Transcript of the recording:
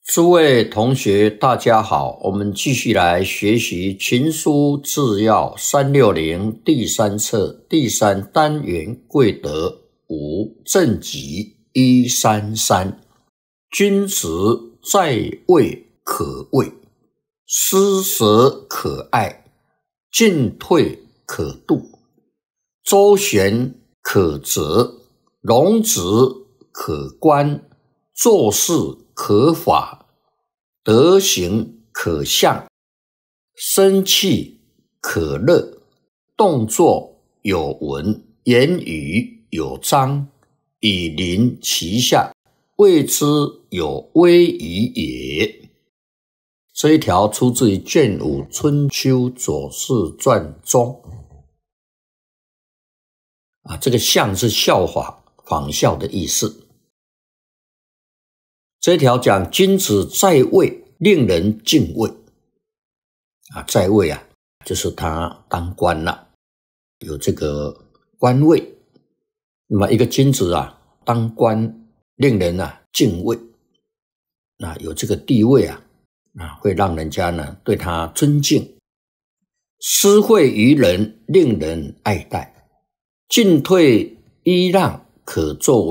诸位同学，大家好，我们继续来学习《群书治要360》第3册第3单元贵德5正集133。君子在位可畏，失责可爱，进退可度，周旋可责，容止可观，做事可法，德行可象，生气可乐，动作有文，言语有章，以临其下，谓之有威仪也。这一条出自于卷5《春秋左氏传》中。这个象是效法、仿效的意思。这一条讲君子在位，令人敬畏。在位就是他当官了，有这个官位。那么一个君子当官，令人敬畏。有这个地位会让人家对他尊敬。施惠于人，令人爱戴。进退揖让，可作为